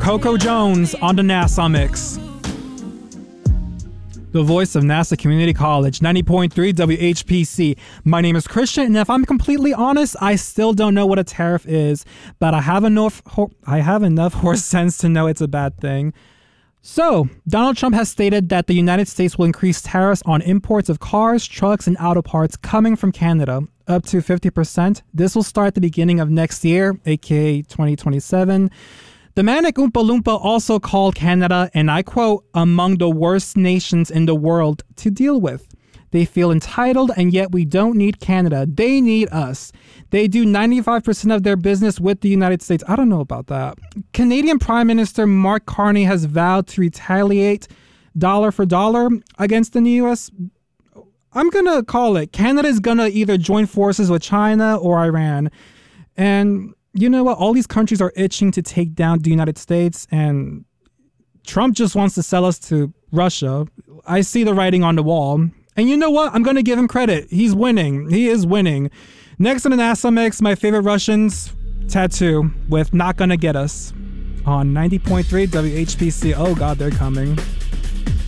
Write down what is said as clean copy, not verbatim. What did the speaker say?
Coco Jones on the NASA Mix. The voice of NASA Community College, 90.3 WHPC. My name is Christian, and if I'm completely honest, I still don't know what a tariff is, but I have enough horse sense to know it's a bad thing. So, Donald Trump has stated that the United States will increase tariffs on imports of cars, trucks, and auto parts coming from Canada up to 50%. This will start at the beginning of next year, aka 2027. The Manic Oompa Loompa also called Canada, and I quote, among the worst nations in the world to deal with. They feel entitled, and yet we don't need Canada. They need us. They do 95% of their business with the United States. I don't know about that. Canadian Prime Minister Mark Carney has vowed to retaliate dollar for dollar against the U.S. I'm going to call it. Canada is going to either join forces with China or Iran. And you know what? All these countries are itching to take down the United States, and Trump just wants to sell us to Russia. I see the writing on the wall. And you know what? I'm going to give him credit. He's winning. He is winning. Next on the NASA Mix, my favorite Russians tattoo with Not Gonna Get Us on 90.3 WHPC. Oh God, they're coming.